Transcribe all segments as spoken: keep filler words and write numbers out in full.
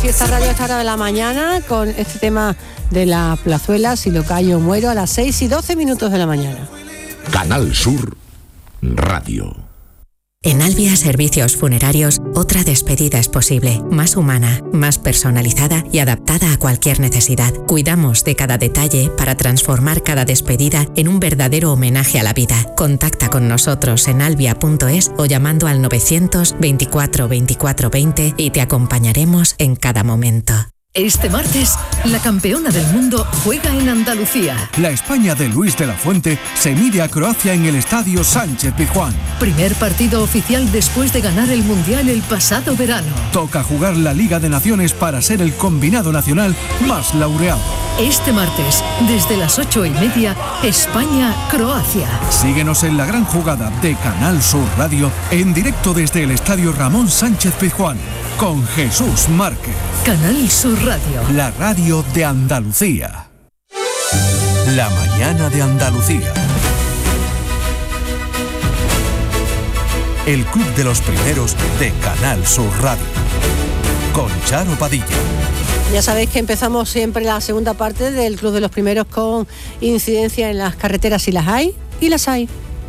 Fiesta Radio a esta hora de la mañana con este tema de la plazuela, Si lo callo muero, a las seis y doce minutos de la mañana. Canal Sur Radio. En Albia Servicios Funerarios, otra despedida es posible, más humana, más personalizada y adaptada a cualquier necesidad. Cuidamos de cada detalle para transformar cada despedida en un verdadero homenaje a la vida. Contacta con nosotros en albia punto es o llamando al novecientos veinticuatro veinticuatro veinte y te acompañaremos en cada momento. Este martes, la campeona del mundo juega en Andalucía. La España de Luis de la Fuente se mide a Croacia en el Estadio Sánchez-Pizjuán. Primer partido oficial después de ganar el Mundial el pasado verano. Toca jugar la Liga de Naciones para ser el combinado nacional más laureado. Este martes, desde las ocho y media, España-Croacia. Síguenos en la gran jugada de Canal Sur Radio, en directo desde el Estadio Ramón Sánchez-Pizjuán, con Jesús Márquez. Canal Sur Radio. La radio de Andalucía. La mañana de Andalucía. El club de los primeros de Canal Sur Radio. Con Charo Padilla. Ya sabéis que empezamos siempre la segunda parte del Club de los Primeros con incidencia en las carreteras, si las hay, y las hay.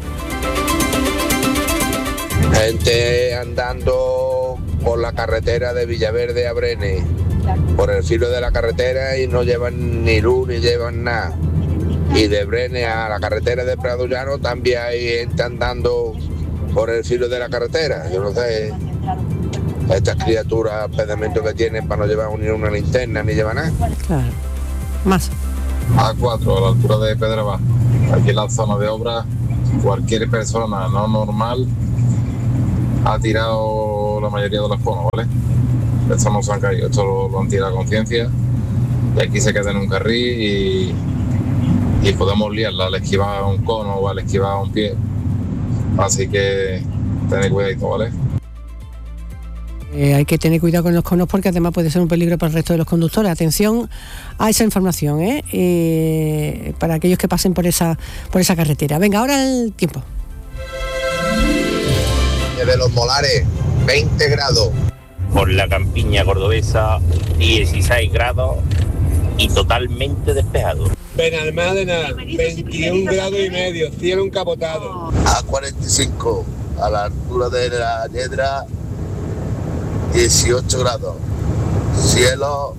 Gente andando por la carretera de Villaverde a Brenes, por el filo de la carretera, y no llevan ni luz ni llevan nada. Y de Brenes a la carretera de Prado Llano también hay gente andando por el filo de la carretera. Yo no sé, estas criaturas, pedamentos que tienen para no llevar ni una linterna ni llevar nada. Claro. Más. A cuatro, a la altura de Pedrabá. Aquí en la zona de obra, cualquier persona no normal ha tirado la mayoría de los conos, ¿vale? Estos no se han caído, esto lo, lo han tirado a conciencia. Y aquí se queda en un carril y, y podemos liarla al esquivar un cono o al esquivar un pie. Así que tened cuidadito, ¿vale? Eh, hay que tener cuidado con los conos porque además puede ser un peligro para el resto de los conductores. Atención a esa información, ¿eh? Eh, para aquellos que pasen por esa, por esa carretera. Venga, ahora el tiempo. De los Molares, veinte grados. Por la campiña cordobesa, dieciséis grados y totalmente despejado. Benalmádena, veintiún grados y medio, cielo encapotado. A cuarenta y cinco, a la altura de la Yedra, dieciocho grados. Cielo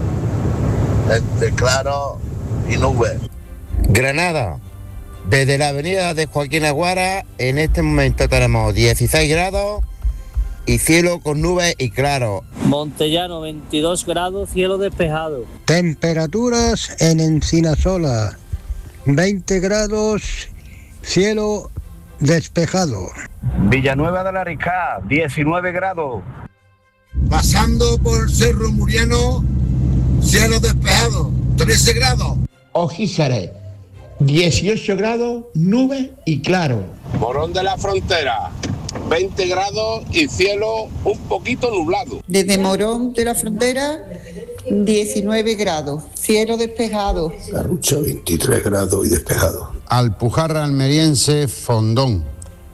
entre claro y nubes. Granada, desde la avenida de Joaquín Aguara, en este momento tenemos dieciséis grados y cielo con nubes y claro. Montellano, veintidós grados, cielo despejado. Temperaturas en Encinasola, veinte grados, cielo despejado. Villanueva de la Riscá, diecinueve grados. Pasando por Cerro Muriano, cielo despejado, trece grados. Ojízares, dieciocho grados, nubes y claro. Morón de la Frontera, veinte grados y cielo un poquito nublado. Desde Morón de la Frontera, diecinueve grados, cielo despejado. Garrucha, veintitrés grados y despejado. Alpujarra Almeriense, Fondón,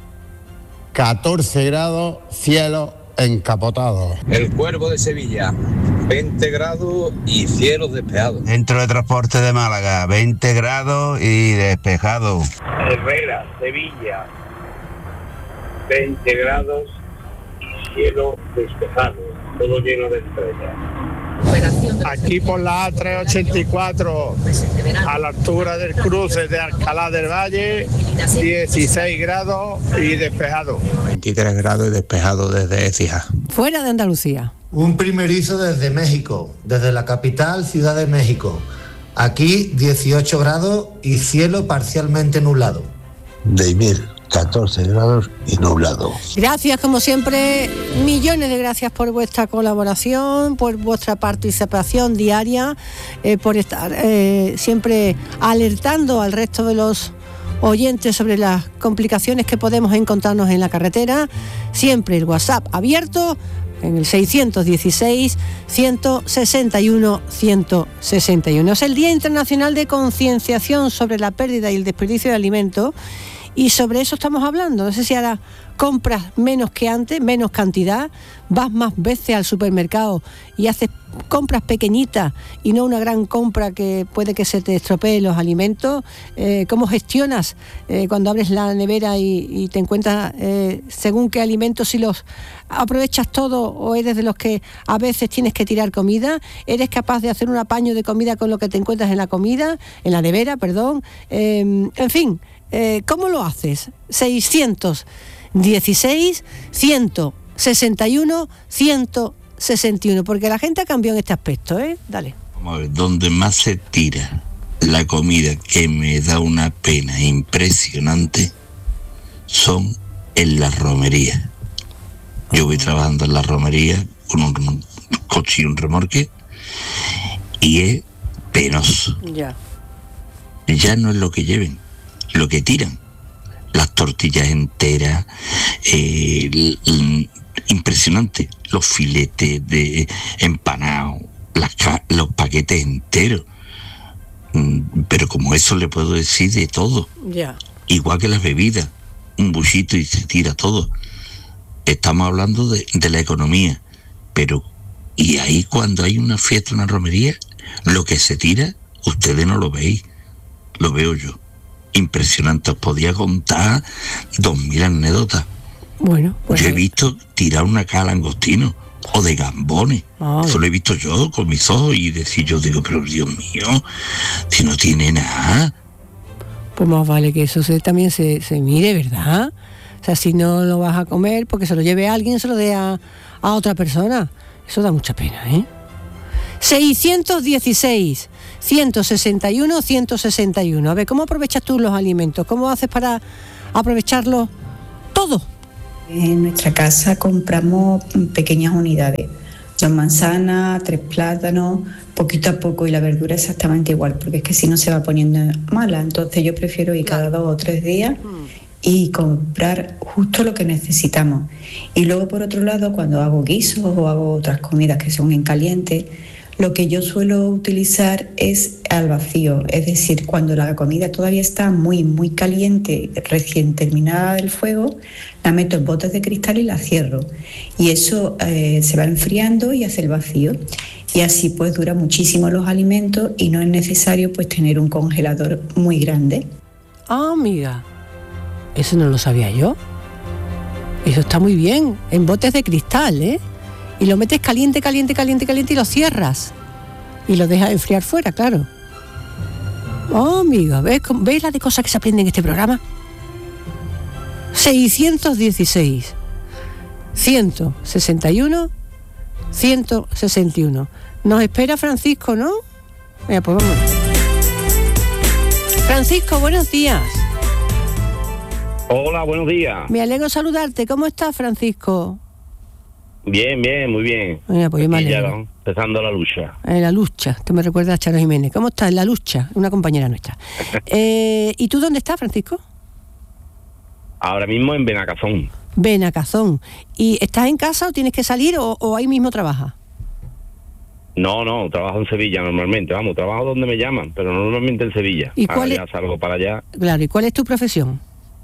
catorce grados, cielo encapotado. El Cuervo de Sevilla, veinte grados y cielo despejado. Centro de Transporte de Málaga, veinte grados y despejado. Herrera, Sevilla, veinte grados y cielo despejado, todo lleno de estrellas. Aquí por la A trescientos ochenta y cuatro, a la altura del cruce de Alcalá del Valle, dieciséis grados y despejado. veintitrés grados y despejado desde Écija. Fuera de Andalucía. Un primerizo desde México, desde la capital, Ciudad de México. Aquí dieciocho grados y cielo parcialmente nublado. Deimil, catorce grados y nublado. Gracias, como siempre, millones de gracias por vuestra colaboración, por vuestra participación diaria, eh, por estar eh, siempre alertando al resto de los oyentes sobre las complicaciones que podemos encontrarnos en la carretera. Siempre el WhatsApp abierto en el seiscientos dieciséis, ciento sesenta y uno, ciento sesenta y uno. Es el Día Internacional de Concienciación sobre la Pérdida y el Desperdicio de Alimentos. Y sobre eso estamos hablando. No sé si ahora compras menos que antes, menos cantidad, vas más veces al supermercado y haces compras pequeñitas y no una gran compra que puede que se te estropeen los alimentos. Eh, ¿Cómo gestionas eh, cuando abres la nevera y, y te encuentras eh, según qué alimentos, si los aprovechas todo o eres de los que a veces tienes que tirar comida? ¿Eres capaz de hacer un apaño de comida con lo que te encuentras en la comida, en la nevera, perdón? Eh, en fin, eh, ¿cómo lo haces? seiscientos dieciséis, ciento sesenta y uno, ciento sesenta y uno, porque la gente ha cambiado en este aspecto, ¿eh? Dale. Vamos a ver, donde más se tira la comida, que me da una pena impresionante, son en las romerías. Yo voy trabajando en la romería con un coche y un remorque y es penoso. Ya. Ya no es lo que lleven, lo que tiran. Las tortillas enteras, eh, l- l- impresionante, los filetes de empanado, las ca- los paquetes enteros. Mm, Pero como eso le puedo decir de todo, Ya. igual que las bebidas, un buchito y se tira todo. Estamos hablando de, de la economía, pero y ahí cuando hay una fiesta, una romería, lo que se tira, ustedes no lo veis, lo veo yo. Impresionante, os podía contar dos mil anécdotas. Bueno, pues Yo he visto tirar una caja de langostino o de gambones. Ay. Eso lo he visto yo con mis ojos y decir yo, digo, pero Dios mío, si no tiene nada. pues más vale que eso se, también se, se mire, ¿verdad? O sea, si no lo vas a comer, porque se lo lleve a alguien, se lo dé a, a otra persona. Eso da mucha pena, ¿eh? seiscientos dieciséis, ciento sesenta y uno, ciento sesenta y uno. A ver, ¿cómo aprovechas tú los alimentos? ¿Cómo haces para aprovecharlos todo? En nuestra casa compramos pequeñas unidades, dos manzanas, tres plátanos, poquito a poco, y la verdura exactamente igual, porque es que si no se va poniendo mala. Entonces yo prefiero ir cada dos o tres días y comprar justo lo que necesitamos. Y luego, por otro lado, cuando hago guisos o hago otras comidas que son en caliente, lo que yo suelo utilizar es al vacío, es decir, cuando la comida todavía está muy, muy caliente, recién terminada del fuego, la meto en botes de cristal y la cierro. Y eso eh, se va enfriando y hace el vacío. Y así pues dura muchísimo los alimentos y no es necesario pues tener un congelador muy grande. Ah, amiga, eso no lo sabía yo. Eso está muy bien, en botes de cristal, ¿eh? Y lo metes caliente, caliente, caliente, caliente y lo cierras. Y lo dejas enfriar fuera, claro. Oh, amiga, ¿ves, cómo- ¿ves la de cosas que se aprenden en este programa? seiscientos dieciséis, ciento sesenta y uno, ciento sesenta y uno. Nos espera Francisco, ¿no? Venga, pues vamos. Francisco, buenos días. Hola, buenos días. Me alegro saludarte. ¿Cómo estás, Francisco? Bien, bien, muy bien. Venga, pues yo me Aquí ya alegro. ¿no? Empezando la lucha. En la lucha, que me recuerda a Charo Jiménez. ¿Cómo estás? En la lucha, una compañera nuestra. Eh, ¿Y tú dónde estás, Francisco? Ahora mismo en Benacazón. Benacazón. ¿Y estás en casa o tienes que salir o, o ahí mismo trabajas? No, no, trabajo en Sevilla normalmente. Vamos, trabajo donde me llaman, pero normalmente en Sevilla. ¿Y cuál Ahora ya salgo para allá. Claro, ¿y cuál es tu profesión?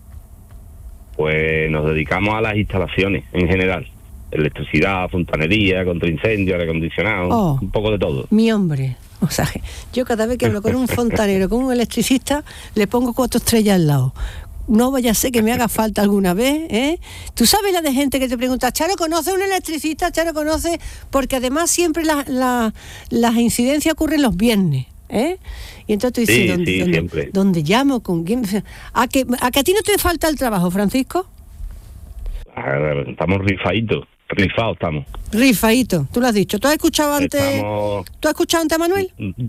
Pues nos dedicamos a las instalaciones en general. Electricidad, fontanería, contra incendio, aire acondicionado, Oh. un poco de todo. Mi hombre. O sea, yo cada vez que hablo con un fontanero, con un electricista, le pongo cuatro estrellas al lado. No vaya a ser que me haga falta alguna vez, ¿eh? Tú sabes la de gente que te pregunta, Charo, ¿conoce un electricista? Charo, ¿conoce? Porque además siempre la- la- las incidencias ocurren los viernes, ¿eh? Y entonces tú dices, Sí, ¿dónde, sí, dónde- siempre. dónde llamo? ¿Con quién? ¿A que, ¿A que a ti no te falta el trabajo, Francisco? Ah, Estamos rifaditos, rifados estamos. Rifaíto, tú lo has dicho. ¿Tú has escuchado antes, Estamos... ¿tú has escuchado antes a Manuel?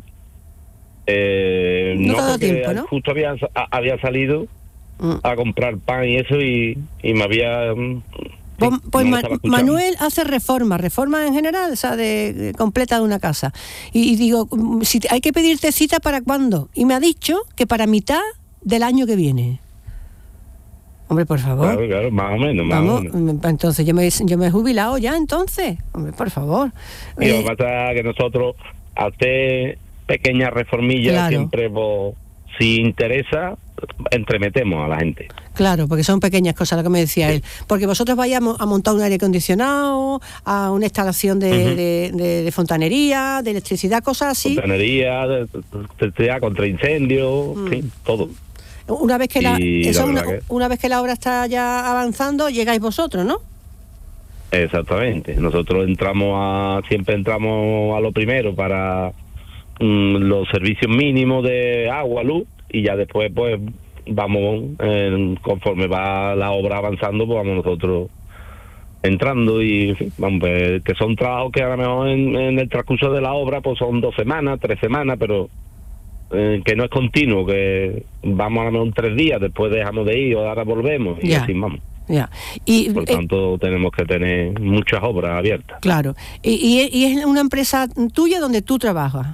Eh, No no, te ha dado porque tiempo, ¿no? justo había, a- había salido Mm. a comprar pan y eso y, y me había... mm, Pues, sí, pues no Ma- estaba escuchando. Manuel hace reformas, reformas en general, o sea, de, de completa de una casa. Y, y digo, mm, si te- hay que pedirte cita para cuándo. Y me ha dicho que para mitad del año que viene. Hombre, por favor. Claro, claro, más o menos, más Vamos, o menos. mm, entonces yo me, yo me he jubilado ya, entonces. Hombre, por favor. Y lo Eh, que pasa es que nosotros hacer pequeñas reformillas Claro. siempre, pues, si interesa, entremetemos a la gente. Claro, porque son pequeñas cosas, lo que me decía él. Porque vosotros vayamos a montar un aire acondicionado, a una instalación de, uh-huh. de, de, de fontanería, de electricidad, cosas así. Fontanería, de electricidad contra incendios, mm. sí, todo. Una vez que la, eso la una, que... una vez que la obra está ya avanzando, llegáis vosotros, ¿no? Exactamente. Nosotros entramos a, siempre entramos a lo primero para mm, los servicios mínimos de agua, luz, y ya después pues vamos, eh, conforme va la obra avanzando, pues vamos nosotros entrando y en fin, vamos, pues, que son trabajos que a lo mejor en, en el transcurso de la obra pues son dos semanas, tres semanas, pero eh, que no es continuo, que vamos a lo mejor tres días, después dejamos de ir o ahora volvemos y ya. así vamos. Ya. Y, por tanto eh, tenemos que tener muchas obras abiertas. Claro. Y, y, y es una empresa tuya donde tú trabajas.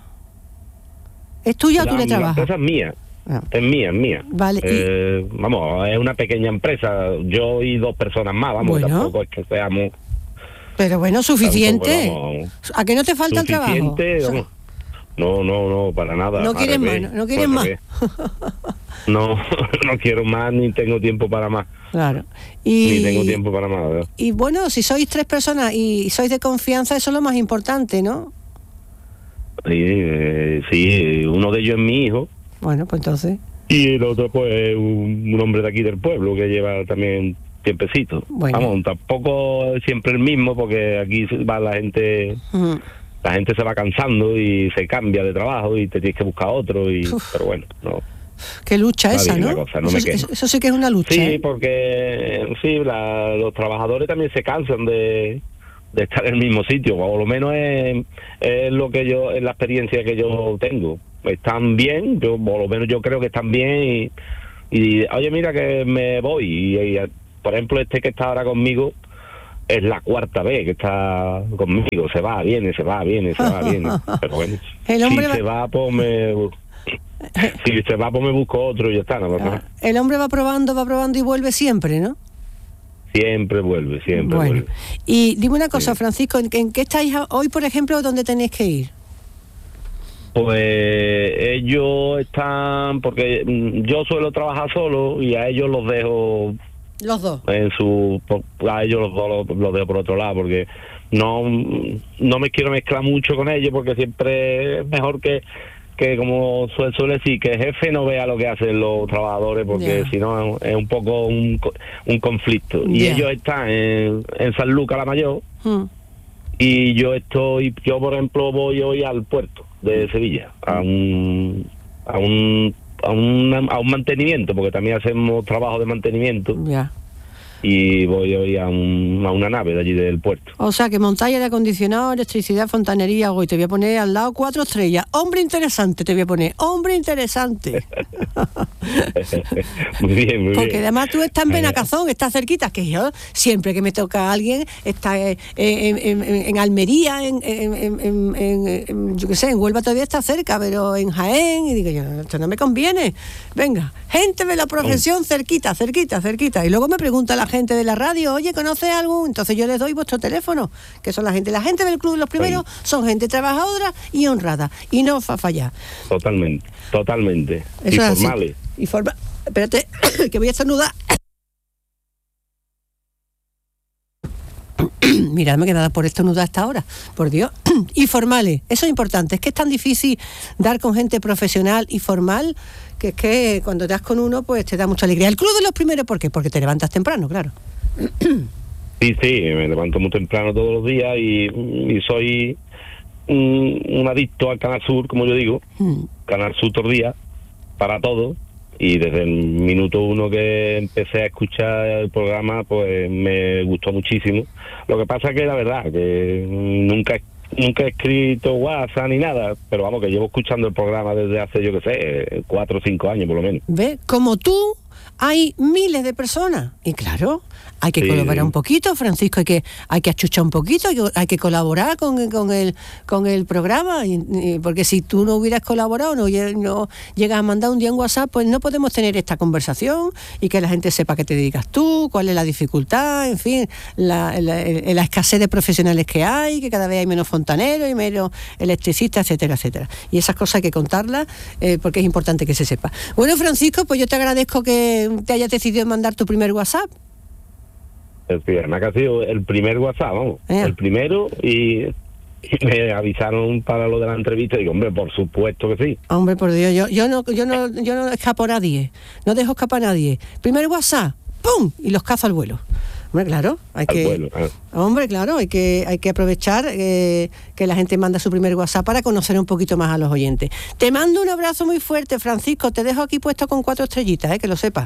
¿Es tuya la, o tú le trabajas? La empresa es mía. Ah. Es mía, es mía. Vale. Eh, y... Vamos, es una pequeña empresa. Yo y dos personas más, vamos, bueno. Tampoco es que seamos... Pero bueno, suficiente. Tampoco, vamos, ¿A que no te falta el trabajo? Vamos. No, no, no, para nada. No quieres más, no, no quieres más. No, no quiero más, ni tengo tiempo para más. Claro. Y, ni tengo tiempo para más, ¿verdad? Y bueno, si sois tres personas y sois de confianza, eso es lo más importante, ¿no? Sí, eh, sí, uno de ellos es mi hijo. Bueno, pues entonces... Y el otro, pues, un, un hombre de aquí del pueblo que lleva también tiempecito. Bueno. Vamos, tampoco siempre el mismo, porque aquí va la gente... Uh-huh. La gente se va cansando y se cambia de trabajo y te tienes que buscar otro, y Uf. Pero bueno, no... Qué lucha esa, ¿no? Cosa, no eso, me eso, eso sí que es una lucha. Sí, ¿eh? porque sí, la, los trabajadores también se cansan de, de estar en el mismo sitio, o lo menos es, es lo que yo, es la experiencia que yo tengo. Están bien, yo, o lo menos yo creo que están bien, y, y oye, mira que me voy, y, y por ejemplo este que está ahora conmigo es la cuarta vez que está conmigo, se va, viene, se va, viene, se va, viene, pero bueno, el hombre si va... se va, pues me... Si se va, pues me busco otro y ya está. ¿no? Ah, el hombre va probando, va probando y vuelve siempre, ¿no? Siempre vuelve, siempre bueno. vuelve. Y dime una cosa, sí. Francisco, ¿en, ¿en qué estáis hoy, por ejemplo, dónde tenéis que ir? Pues ellos están, porque yo suelo trabajar solo y a ellos los dejo... Los dos. En su, a ellos los dos los, los dejo por otro lado, porque no, no me quiero mezclar mucho con ellos, porque siempre es mejor que... que como suele, suele decir, que el jefe no vea lo que hacen los trabajadores, porque yeah. si no es un poco un, un conflicto. Y yeah. ellos están en, en San Lucas la Mayor, hmm. y yo estoy, yo por ejemplo voy hoy al puerto de Sevilla, a un a un a un, a un mantenimiento, porque también hacemos trabajo de mantenimiento. Yeah. Y voy hoy a, un, a una nave de allí del puerto. O sea, que montaña de acondicionado, electricidad, fontanería, hoy te voy a poner al lado cuatro estrellas. Hombre interesante te voy a poner, hombre interesante. Muy bien, muy Porque bien. además tú estás en Benacazón, estás cerquita, que yo siempre que me toca a alguien, está en, en, en, en Almería, en, en, en, en, en, yo qué sé, en Huelva todavía está cerca, pero en Jaén, y digo yo, esto no me conviene. Venga, gente de la profesión cerquita, cerquita, cerquita. Y luego me pregunta la gente de la radio, oye, ¿conoce algo? Entonces yo les doy vuestro teléfono, que son la gente, la gente del Club de los Primeros, sí. Son gente trabajadora y honrada, y no fa fallar. Totalmente, totalmente. Eso y es formales. Así. Y forma... Espérate, que voy a estornudar. Mirad, me he quedado por estornudar hasta ahora, por Dios. Y formales, eso es importante, es que es tan difícil dar con gente profesional y formal, que es que cuando das con uno, pues te da mucha alegría. El Club de los Primeros, ¿por qué? Porque te levantas temprano, claro. Sí, sí, me levanto muy temprano todos los días y, y soy un, un adicto al Canal Sur, como yo digo. Mm. Canal Sur todo el día, para todo. Y desde el minuto uno que empecé a escuchar el programa, pues me gustó muchísimo. Lo que pasa que la verdad, que nunca nunca he escrito WhatsApp ni nada, pero vamos, que llevo escuchando el programa desde hace, yo qué sé, cuatro o cinco años por lo menos. ¿Ves? Como tú, hay miles de personas. Y claro, hay que Sí. colaborar un poquito, Francisco, hay que hay que achuchar un poquito, hay que, hay que colaborar con, con, el, con el programa, y, y, porque si tú no hubieras colaborado, no, no llegas a mandar un día en WhatsApp, pues no podemos tener esta conversación y que la gente sepa qué te dedicas tú, cuál es la dificultad, en fin, la, la, la escasez de profesionales que hay, que cada vez hay menos fontaneros y menos electricistas, etcétera, etcétera. Y esas cosas hay que contarlas eh, porque es importante que se sepa. Bueno, Francisco, pues yo te agradezco que te hayas decidido mandar tu primer WhatsApp. El primer, que ha sido el primer WhatsApp, vamos, eh. el primero, y me avisaron para lo de la entrevista y digo, hombre, por supuesto que sí. Hombre, por Dios, yo, yo no yo no yo no escapo a nadie, no dejo escapar a nadie. Primer WhatsApp, ¡pum! Y los cazo al vuelo. Hombre, claro, hay al que vuelo, eh. hombre, claro, hay que hay que aprovechar eh, que la gente manda su primer WhatsApp para conocer un poquito más a los oyentes. Te mando un abrazo muy fuerte, Francisco, te dejo aquí puesto con cuatro estrellitas, eh, que lo sepas.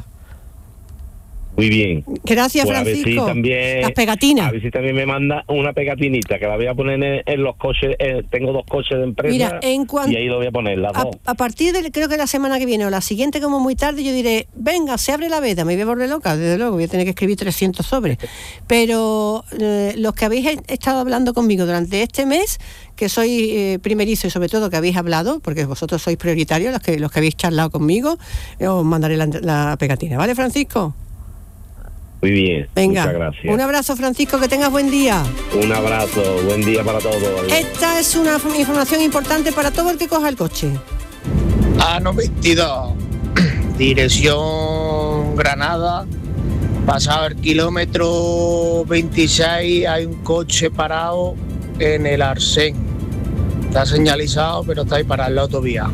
Muy bien. Gracias, pues Francisco. A ver si también, las pegatinas. A ver si también me manda una pegatinita, que la voy a poner en, en los coches. Eh, tengo dos coches de empresa. Mira, en cuan... y ahí lo voy a poner, las a, dos. A partir de, creo que la semana que viene o la siguiente, como muy tarde, yo diré, venga, se abre la veda. Me voy a volver loca, desde luego, voy a tener que escribir trescientos sobres. Pero eh, los que habéis estado hablando conmigo durante este mes, que sois eh, primerizo y sobre todo que habéis hablado, porque vosotros sois prioritarios, los que, los que habéis charlado conmigo, eh, os mandaré la, la pegatina. ¿Vale, Francisco? Muy bien, venga, muchas gracias. Un abrazo, Francisco, que tengas buen día. Un abrazo, buen día para todos. Esta es una información importante para todo el que coja el coche. A noventa y dos, dirección Granada, pasado el kilómetro veintiséis, hay un coche parado en el Arsén. Está señalizado, pero está ahí para la autovía.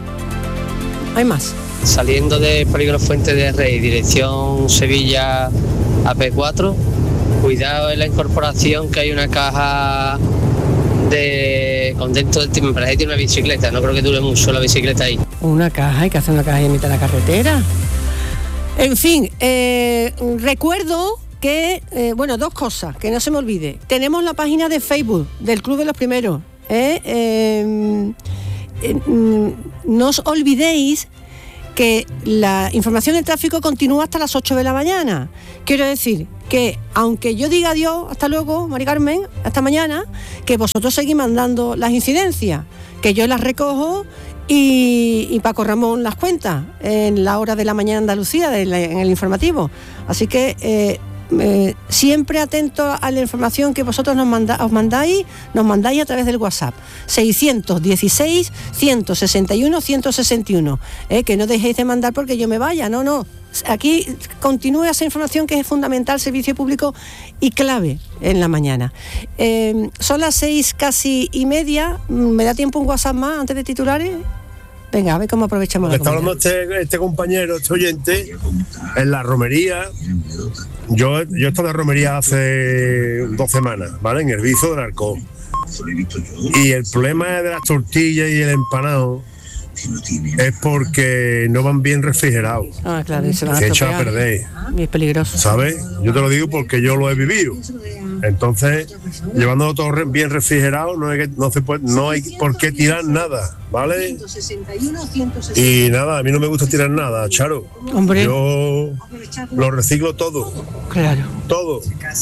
Hay más. Saliendo de Polígono Fuente de Rey, dirección Sevilla A P cuatro, cuidado en la incorporación, que hay una caja de con dentro del timón, parece que tiene una bicicleta, no creo que dure mucho la bicicleta ahí. Una caja, hay que hacer una caja en mitad de la carretera. En fin, eh, recuerdo que, eh, bueno, dos cosas, que no se me olvide. Tenemos la página de Facebook del Club de los Primeros. ¿eh? Eh, eh, no os olvidéis que la información del tráfico continúa hasta las ocho de la mañana. Quiero decir que, aunque yo diga adiós, hasta luego, Mari Carmen, hasta mañana, que vosotros seguís mandando las incidencias, que yo las recojo y, y Paco Ramón las cuenta en la hora de la mañana Andalucía, de la, en el informativo. Así que eh, eh, siempre atentos a la información que vosotros nos manda, os mandáis, nos mandáis a través del WhatsApp seiscientos dieciséis, ciento sesenta y uno, ciento sesenta y uno, eh, que no dejéis de mandar porque yo me vaya, no, no, aquí continúe esa información que es fundamental, servicio público y clave en la mañana. Eh, son las seis casi y media, ¿me da tiempo un WhatsApp más antes de titulares? Venga, a ver cómo aprovechamos la Está hablando este, este compañero, este oyente, en la romería. Yo, yo he estado en la romería hace dos semanas, ¿vale? En el Viso del Arcón. Y el problema de las tortillas y el empanado es porque no van bien refrigerados. Ah, claro, y se van a se echan a estropear. perder. Y es peligroso. ¿Sabes? Yo te lo digo porque yo lo he vivido. Entonces, llevándolo todo re- bien refrigerado, no hay, que, no, se puede, no hay por qué tirar nada, ¿vale? Y nada, a mí no me gusta tirar nada, Charo. Hombre. Yo lo reciclo todo. Claro. Todo.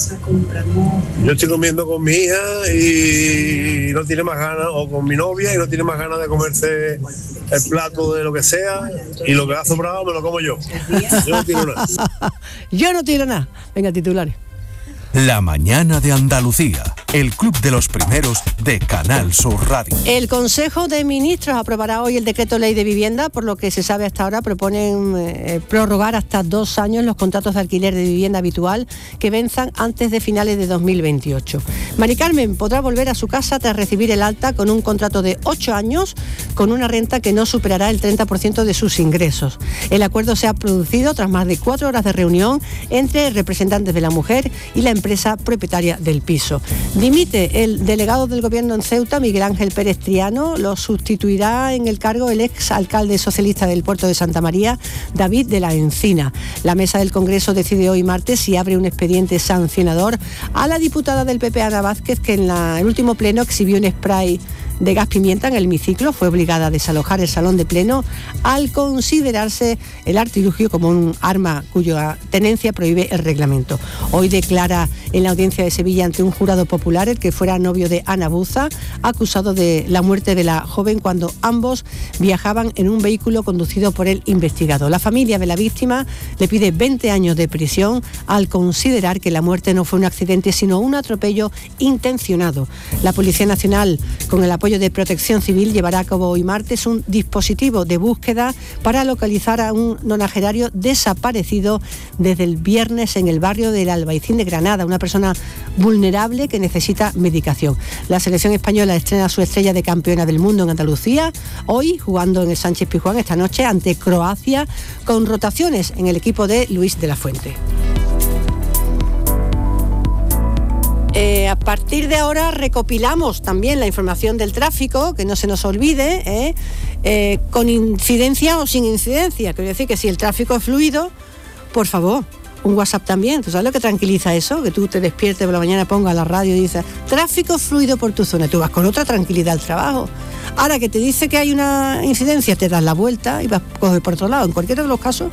Yo estoy comiendo con mi hija y no tiene más ganas, o con mi novia y no tiene más ganas de comerse el plato de lo que sea, y lo que ha sobrado me lo como yo. Yo no tiro nada. Yo no tiro nada. Venga, titulares. La mañana de Andalucía, el Club de los Primeros de Canal Sur Radio. El Consejo de Ministros aprobará hoy el decreto ley de vivienda, por lo que se sabe hasta ahora proponen eh, prorrogar hasta dos años los contratos de alquiler de vivienda habitual que venzan antes de finales de dos mil veintiocho. Mari Carmen podrá volver a su casa tras recibir el alta con un contrato de ocho años con una renta que no superará el treinta por ciento de sus ingresos. El acuerdo se ha producido tras más de cuatro horas de reunión entre representantes de la mujer y la empresa propietaria del piso. Dimite el delegado del gobierno en Ceuta, Miguel Ángel Pérez Triano, lo sustituirá en el cargo el ex alcalde socialista del puerto de Santa María, David de la Encina. La mesa del Congreso decide hoy martes si abre un expediente sancionador a la diputada del P P, Ana Vázquez, que en la, el último pleno exhibió un spray de gas pimienta en el hemiciclo. Fue obligada a desalojar el salón de pleno al considerarse el artilugio como un arma cuya tenencia prohíbe el reglamento. Hoy declara en la audiencia de Sevilla ante un jurado popular el que fuera novio de Ana Buza, acusado de la muerte de la joven cuando ambos viajaban en un vehículo conducido por el investigado. La familia de la víctima le pide veinte años de prisión al considerar que la muerte no fue un accidente sino un atropello intencionado. La Policía Nacional, con el apoyo de Protección Civil, llevará a cabo hoy martes un dispositivo de búsqueda para localizar a un nonagerario desaparecido desde el viernes en el barrio del Albaicín de Granada, una persona vulnerable que necesita medicación. La selección española estrena su estrella de campeona del mundo en Andalucía, hoy jugando en el Sánchez Pizjuán, esta noche ante Croacia, con rotaciones en el equipo de Luis de la Fuente. Eh, a partir de ahora recopilamos también la información del tráfico, que no se nos olvide, ¿eh? Eh, con incidencia o sin incidencia. Quiero decir que si el tráfico es fluido, por favor, un WhatsApp también. ¿Tú sabes lo que tranquiliza eso? Que tú te despiertes por la mañana, pongas la radio y dices, tráfico fluido por tu zona. Tú vas con otra tranquilidad al trabajo. Ahora que te dice que hay una incidencia, te das la vuelta y vas a coger por otro lado. En cualquiera de los casos,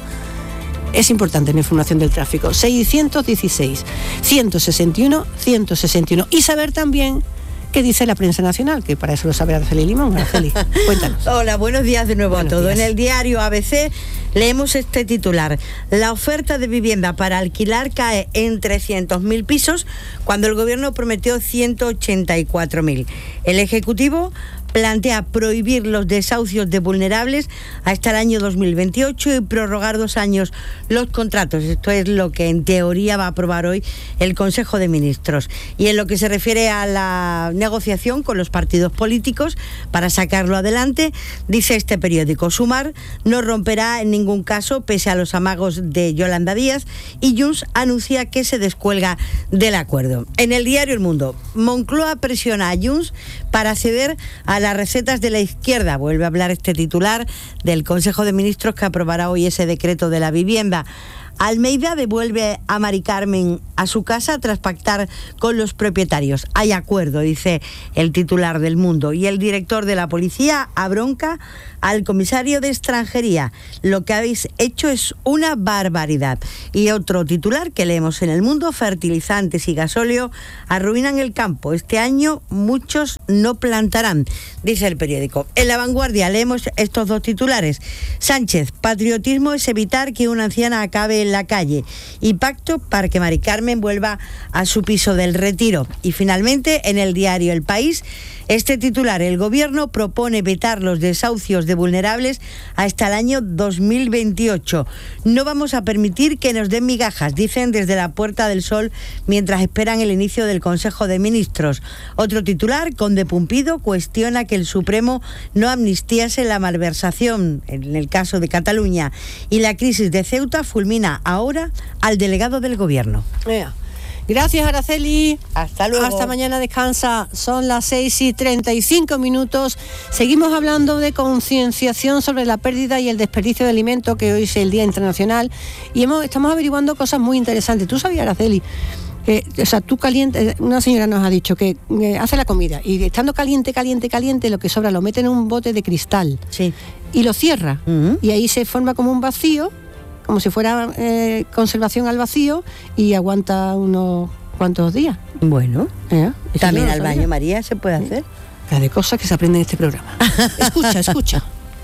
es importante la información del tráfico. seiscientos dieciséis, ciento sesenta y uno, ciento sesenta y uno. Y saber también qué dice la prensa nacional, que para eso lo sabe Araceli Limón. Araceli, cuéntanos. Hola, buenos días de nuevo buenos a todos. días. En el diario A B C leemos este titular: la oferta de vivienda para alquilar cae en trescientos mil pisos cuando el gobierno prometió ciento ochenta y cuatro mil. El Ejecutivo plantea prohibir los desahucios de vulnerables hasta el año dos mil veintiocho y prorrogar dos años los contratos. Esto es lo que en teoría va a aprobar hoy el Consejo de Ministros. Y en lo que se refiere a la negociación con los partidos políticos para sacarlo adelante, dice este periódico: Sumar no romperá en ningún caso pese a los amagos de Yolanda Díaz, y Junts anuncia que se descuelga del acuerdo. En el diario El Mundo, Moncloa presiona a Junts para ceder a las recetas de la izquierda. Vuelve a hablar este titular del Consejo de Ministros que aprobará hoy ese decreto de la vivienda. Almeida devuelve a Mari Carmen a su casa tras pactar con los propietarios. Hay acuerdo, dice el titular del Mundo. Y el director de la policía abronca al comisario de extranjería: lo que habéis hecho es una barbaridad. Y otro titular que leemos en El Mundo: fertilizantes y gasóleo arruinan el campo. Este año muchos no plantarán, dice el periódico. En La Vanguardia leemos estos dos titulares: Sánchez, patriotismo es evitar que una anciana acabe en la calle, y pacto para que Mari Carmen vuelva a su piso del Retiro. Y finalmente, en el diario El País, este titular: el gobierno propone vetar los desahucios de vulnerables hasta el año dos mil veintiocho. No vamos a permitir que nos den migajas, dicen desde la Puerta del Sol mientras esperan el inicio del Consejo de Ministros. Otro titular: Conde Pumpido cuestiona que el Supremo no amnistiase la malversación en el caso de Cataluña. Y la crisis de Ceuta fulmina ahora al delegado del gobierno. Ea. Gracias, Araceli. Hasta luego. Hasta mañana, descansa. Son las seis y treinta y cinco minutos. Seguimos hablando de concienciación sobre la pérdida y el desperdicio de alimentos, que hoy es el Día Internacional, y hemos, estamos averiguando cosas muy interesantes. ¿Tú sabías, Araceli, que, o sea, tú caliente, una señora nos ha dicho que eh, hace la comida y estando caliente, caliente, caliente, lo que sobra lo mete en un bote de cristal, sí, y lo cierra, uh-huh. y ahí se forma como un vacío, como si fuera eh, conservación al vacío, y aguanta unos cuantos días. Bueno, ¿Eh? también al baño, María, se puede hacer. La de cosas que se aprenden en este programa. Escucha, escucha.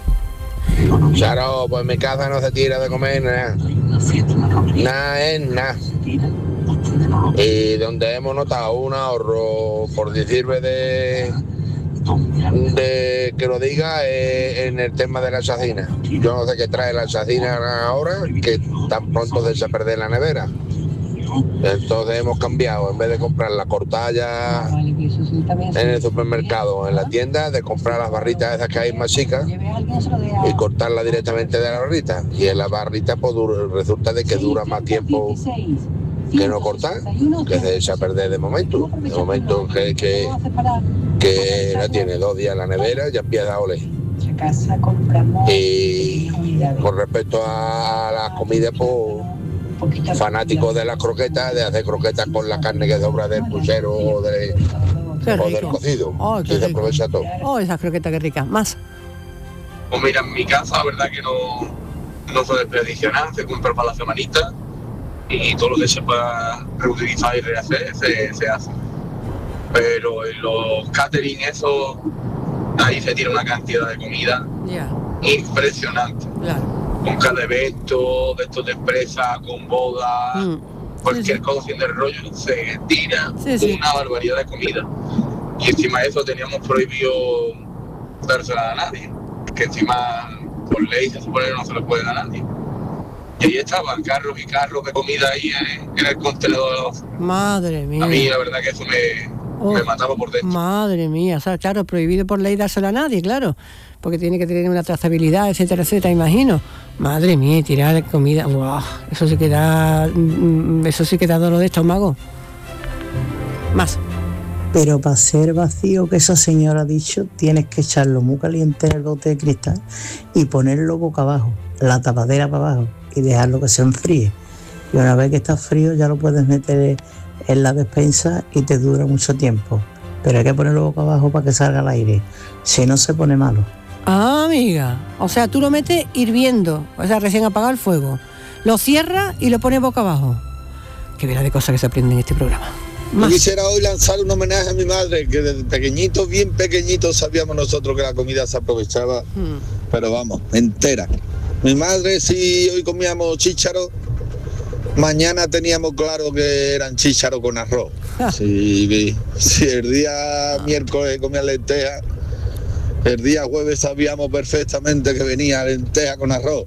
Claro, pues en mi casa no se tira de comer nada. Nada es nada. Y donde hemos notado un ahorro, por decirme de... de que lo diga eh, en el tema de la chacina. Yo no sé qué trae la chacina ahora, que tan pronto se pierde la nevera. Entonces hemos cambiado, en vez de comprar la cortalla en el supermercado, en la tienda, de comprar las barritas esas que hay más chicas y cortarla directamente de la barrita. Y en la barrita pues dura, resulta de que dura más tiempo que no cortar, que se echa a perder de momento. De momento que, que, que la tiene dos días en la nevera, ya empieza a oler. Y con respecto a las comidas, pues fanáticos de las croquetas, de hacer croquetas con la carne que sobra del puchero o de, Qué o del rico. cocido. Oh, qué y se rico. aprovecha todo. Oh, esas croquetas, qué ricas. Más. Pues mira, en mi casa la verdad que no, no se desperdicia nada, se compra para la semanita y todo lo que se pueda reutilizar y rehacer se, se hace. Pero en los catering esos, ahí se tiene una cantidad de comida Ya. impresionante. Claro. Con cada evento, de estos de empresa, con boda, Mm. cualquier cosa sin el rollo, se tira Sí, sí. una barbaridad de comida. Y encima de eso teníamos prohibido dársela a nadie, que encima por ley se supone que no se lo puede dar a nadie. Y ahí estaban carros y carros de comida ahí en, en el contenedor de la basura. Madre mía. A mí la verdad que eso me, Oh, me mataba por dentro. Madre mía, o sea, claro, prohibido por ley dársela a nadie, claro, porque tiene que tener una trazabilidad, etcétera, etcétera, imagino. Madre mía, y tirar comida, wow, eso sí que da, mm, eso sí que da dolor de estómago. Más. Pero para ser vacío, que esa señora ha dicho, tienes que echarlo muy caliente en el bote de cristal y ponerlo boca abajo, la tapadera para abajo, y dejarlo que se enfríe. Y una vez que está frío ya lo puedes meter en la despensa y te dura mucho tiempo. Pero hay que ponerlo boca abajo para que salga el aire, si no se pone malo. Ah, amiga, o sea, tú lo metes hirviendo, o sea, recién apagado el fuego, lo cierras y lo pones boca abajo. Qué vera de cosas que se aprenden en este programa. Yo quisiera hoy lanzar un homenaje a mi madre, que desde pequeñitos, bien pequeñitos, sabíamos nosotros que la comida se aprovechaba, Hmm. pero vamos, entera. Mi madre, si hoy comíamos chícharos, mañana teníamos claro que eran chícharos con arroz. Si, si el día miércoles comía lentejas, el día jueves sabíamos perfectamente que venía lenteja con arroz.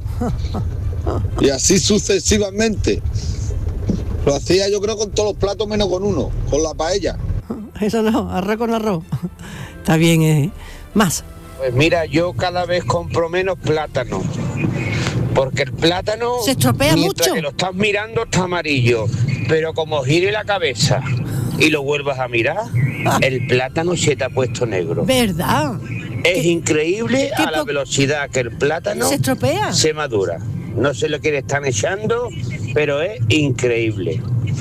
Y así sucesivamente. Lo hacía yo creo con todos los platos menos con uno, con la paella. Eso no, arroz con arroz. Está bien, ¿eh? Más. Pues mira, yo cada vez compro menos plátano. Porque el plátano, se estropea mientras mucho. que lo estás mirando, está amarillo. Pero como gire la cabeza y lo vuelvas a mirar, el plátano se te ha puesto negro. ¿Verdad? Es increíble qué a la po- velocidad que el plátano se estropea. se madura. No sé lo que le están echando, pero es increíble.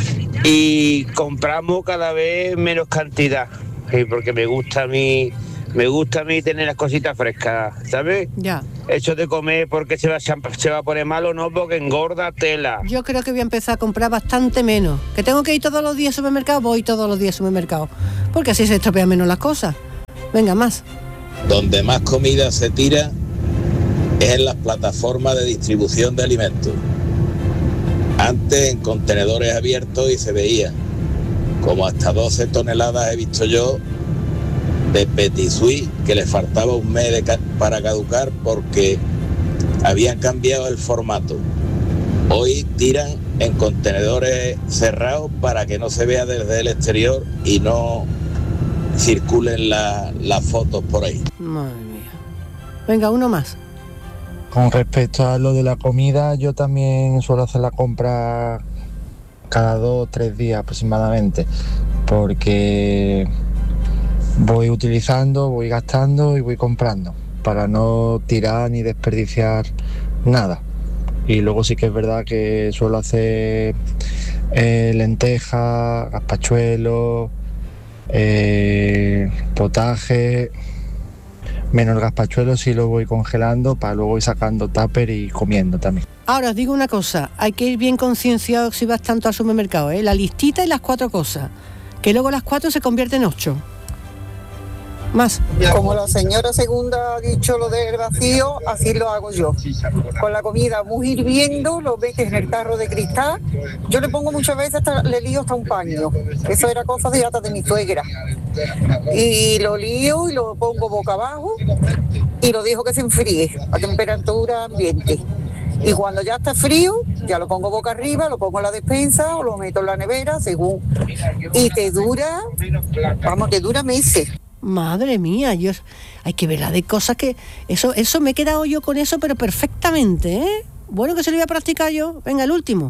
Y compramos cada vez menos cantidad, sí, porque me gusta a mí, me gusta a mí tener las cositas frescas, ¿sabes? Ya. Eso de comer porque se va, se va a poner malo, no, porque engorda tela. Yo creo que voy a empezar a comprar bastante menos. Que tengo que ir todos los días al supermercado, voy todos los días al supermercado. Porque así se estropean menos las cosas. Venga, más. Donde más comida se tira es en las plataformas de distribución de alimentos. Antes en contenedores abiertos y se veía como hasta doce toneladas he visto yo de petit suisse que le faltaba un mes de ca- para caducar porque habían cambiado el formato. Hoy tiran en contenedores cerrados para que no se vea desde el exterior y no circulen la- las fotos por ahí. Madre mía. Venga, uno más. Con respecto a lo de la comida, yo también suelo hacer la compra cada dos o tres días aproximadamente, porque voy utilizando, voy gastando y voy comprando, para no tirar ni desperdiciar nada. Y luego sí que es verdad que suelo hacer eh, lentejas, gazpachuelos, eh, potaje. Menos gazpachuelos sí lo voy congelando para luego ir sacando tupper y comiendo también. Ahora os digo una cosa, hay que ir bien concienciado si vas tanto al supermercado, ¿eh? La listita y las cuatro cosas, que luego las cuatro se convierten en ocho. Más. Como la señora segunda ha dicho lo del vacío, así lo hago yo. Con la comida muy hirviendo, lo metes en el tarro de cristal. Yo le pongo muchas veces, hasta, le lío hasta un paño. Eso era cosa de hasta de mi suegra. Y lo lío y lo pongo boca abajo y lo dejo que se enfríe a temperatura ambiente. Y cuando ya está frío, ya lo pongo boca arriba, lo pongo en la despensa o lo meto en la nevera, según. Y te dura, vamos, te dura meses. Madre mía, yo hay que ver la de cosas que eso eso me he quedado yo con eso, pero perfectamente, ¿eh? Bueno, que se lo voy a practicar yo. Venga, el último.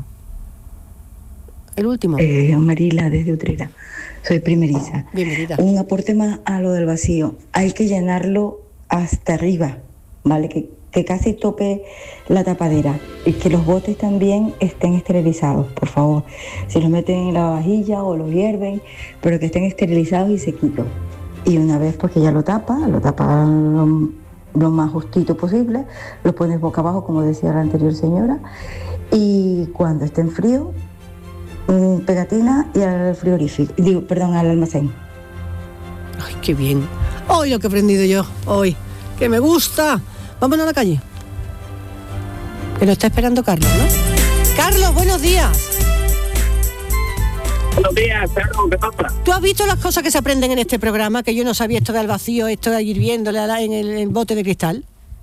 El último. Eh, Marila, desde Utrera. Soy primeriza. Bienvenida. Un aporte más a lo del vacío. Hay que llenarlo hasta arriba, ¿vale? Que, que casi tope la tapadera, y que los botes también estén esterilizados, por favor. Si los meten en la vajilla o los hierven, pero que estén esterilizados y sequitos. Y una vez pues que ya lo tapa, lo tapa lo, lo más justito posible, lo pones boca abajo, como decía la anterior señora, y cuando estén fríos, pegatina y al frigorífico, digo, perdón, al almacén. Ay, qué bien. Hoy lo que he aprendido yo, hoy, que me gusta. Vámonos a la calle. Que nos está esperando Carlos, ¿no? Carlos, buenos días. Buenos días, Carlos, ¿qué pasa? ¿Tú has visto las cosas que se aprenden en este programa? Que yo no sabía esto del vacío, esto de hirviéndole en el, en el bote de cristal.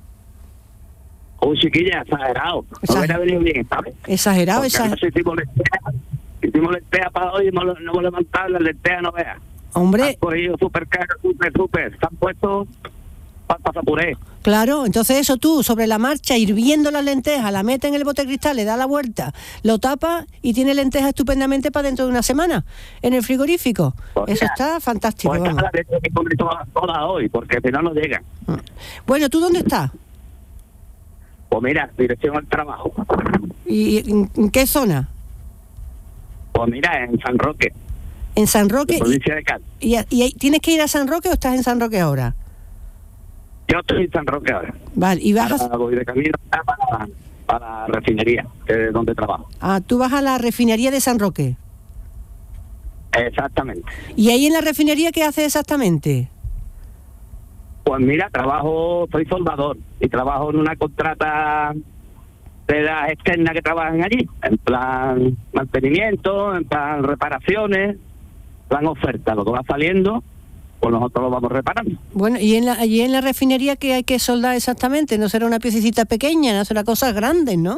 Uy, chiquilla, exagerado. No hubiera venido bien, ¿sabes? Exagerado, exagerado. Hicimos lentejas, hicimos lentejas para hoy y no, no hemos levantado las lentejas, no veas. Hombre. Han cogido súper caro, súper, súper. Se han puesto para pasar puré. Claro, entonces eso tú, sobre la marcha, hirviendo las lentejas, la metes en el bote de cristal, le da la vuelta, lo tapas y tiene lentejas estupendamente para dentro de una semana en el frigorífico. Pues eso mira, está fantástico. Pues vamos. La leche que comer todas toda hoy, porque si no, no llegan. Bueno, ¿tú dónde estás? Pues mira, dirección al trabajo. ¿Y en, en qué zona? Pues mira, en San Roque. En San Roque. Provincia de Cádiz. ¿Y, y, y tienes que ir a San Roque o estás en San Roque ahora? Yo estoy en San Roque ahora. Vale, y bajas. Ahora voy de camino para, para la refinería, que es donde trabajo. Ah, tú vas a la refinería de San Roque. Exactamente. ¿Y ahí en la refinería qué haces exactamente? Pues mira, trabajo, soy soldador y trabajo en una contrata de las externas que trabajan allí, en plan mantenimiento, en plan reparaciones, plan oferta, lo que va saliendo, pues nosotros lo vamos reparando. Bueno, ¿y en la, allí en la refinería qué hay que soldar exactamente? ¿No será una piececita pequeña, no será cosas grandes, no?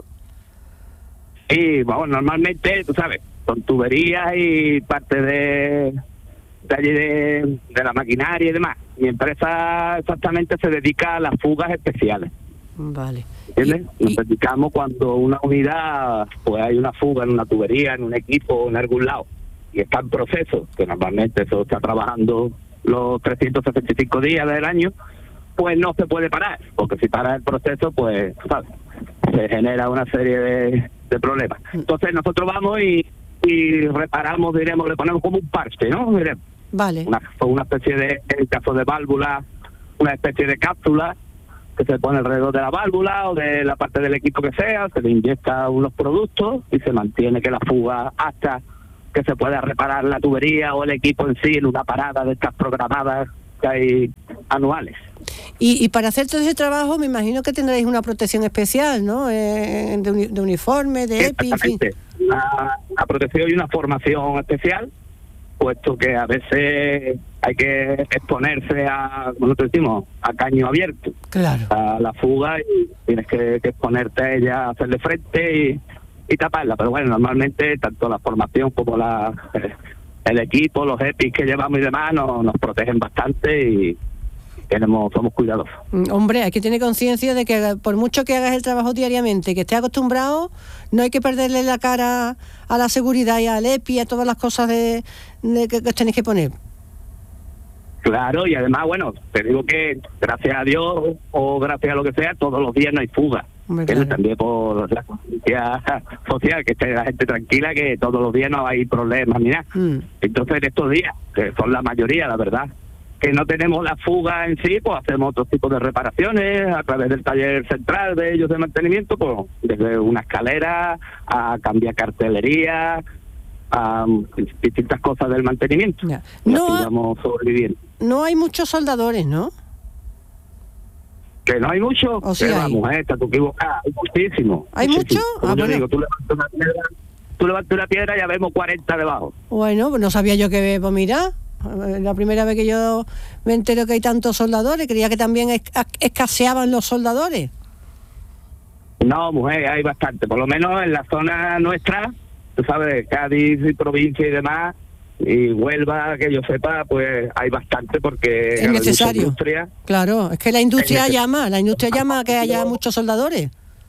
Sí, bueno, normalmente, tú sabes, son tuberías y parte de, de allí de, de la maquinaria y demás. Mi empresa exactamente se dedica a las fugas especiales. Vale. ¿Entiendes? Y, Nos y... dedicamos cuando una unidad, pues hay una fuga en una tubería, en un equipo, en algún lado, y está en proceso, que normalmente eso está trabajando los trescientos sesenta y cinco días del año, pues no se puede parar, porque si para el proceso, pues, ¿sabes? Se genera una serie de, de problemas. Entonces nosotros vamos y, y reparamos, diremos, le ponemos como un parche, ¿no? Diremos, vale. Una, una especie de, en caso de válvula, una especie de cápsula que se pone alrededor de la válvula o de la parte del equipo que sea, se le inyecta unos productos y se mantiene que la fuga hasta que se pueda reparar la tubería o el equipo en sí en una parada de estas programadas que hay anuales. Y, y para hacer todo ese trabajo me imagino que tendréis una protección especial, ¿no? Eh, de, uni, de uniforme, de EPI, en fin. Una, una protección y una formación especial, puesto que a veces hay que exponerse a, como nosotros decimos, a caño abierto. Claro. A la fuga y tienes que, que exponerte a ella, hacerle frente y, y taparla. Pero bueno, normalmente tanto la formación como la el equipo, los EPIs que llevamos y demás nos, nos protegen bastante y tenemos somos cuidadosos. Hombre, hay que tener conciencia de que por mucho que hagas el trabajo diariamente, que estés acostumbrado, no hay que perderle la cara a la seguridad y al EPI, a todas las cosas de, de que, que os tenéis que poner. Claro, y además, bueno, te digo que gracias a Dios o gracias a lo que sea, todos los días no hay fuga. Claro. También por la conciencia social, que esté la gente tranquila, que todos los días no hay problemas ni nada. Mm. Entonces, en estos días, que son la mayoría, la verdad, que no tenemos la fuga en sí, pues hacemos otro tipo de reparaciones a través del taller central de ellos de mantenimiento, pues desde una escalera a cambiar cartelería, a um, distintas cosas del mantenimiento. Ya. No, vamos sobreviviendo. No hay muchos soldadores, ¿no? Que no hay mucho, o sí pero hay. La mujer está tú equivocada, hay muchísimo. ¿Hay muchísimo. mucho? Como ah, yo bueno. digo, tú levantas una piedra, tú levantas una piedra y ya vemos cuarenta debajo. Bueno, no sabía yo que, pues mira, la primera vez que yo me entero que hay tantos soldadores, creía que también es, escaseaban los soldadores. No, mujer, hay bastante, por lo menos en la zona nuestra, tú sabes, Cádiz y provincia y demás, y Huelva, que yo sepa, pues hay bastante porque es necesario. Industria, claro, es que la industria llama, la industria llama a que haya muchos soldadores.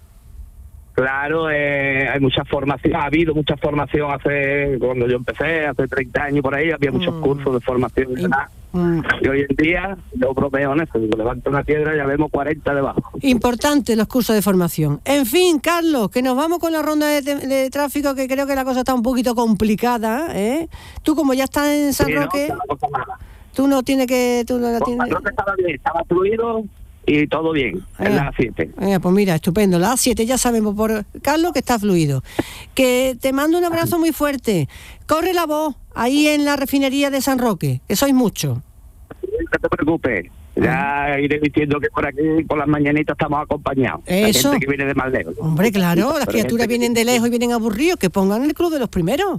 Claro, eh, hay mucha formación, ha habido mucha formación hace, cuando yo empecé, hace treinta años por ahí, había muchos mm. cursos de formación y demás. Mm. Y hoy en día, yo bromeo en eso, digo, levanto una piedra y ya vemos cuarenta debajo. Importante los cursos de formación. En fin, Carlos, que nos vamos con la ronda de, de tráfico, que creo que la cosa está un poquito complicada, ¿eh? Tú, como ya estás en San Sí, no, Roque, no pasa nada. tú no tienes que... Tú no la Pues tienes... San Roque estaba bien, estaba fluido y todo bien, en Eh. la siete. Eh, pues mira, estupendo. La A siete ya sabemos por Carlos que está fluido. Que te mando un abrazo muy fuerte. Corre la voz ahí en la refinería de San Roque, que sois muchos. No te preocupes, ya iré diciendo que por aquí, por las mañanitas, estamos acompañados. Hay Eso. gente que viene de más lejos. Hombre, claro, las Pero criaturas gente que- vienen de lejos y vienen aburridos, que pongan el club de los primeros.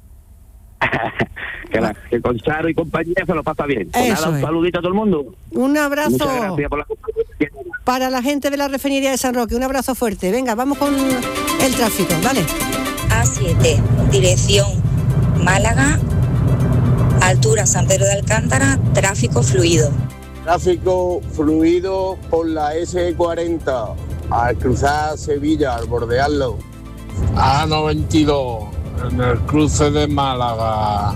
Que, la- que con Charo y compañía se lo pasa bien. Pues Eso nada, un es. saludito a todo el mundo. Un abrazo Muchas gracias por la compañía. para la gente de la refinería de San Roque. Un abrazo fuerte. Venga, vamos con el tráfico, ¿vale? A siete, dirección Málaga, altura San Pedro de Alcántara, tráfico fluido. Tráfico fluido por la ese cuarenta al cruzar Sevilla, al bordearlo. A noventa y dos, en el cruce de Málaga,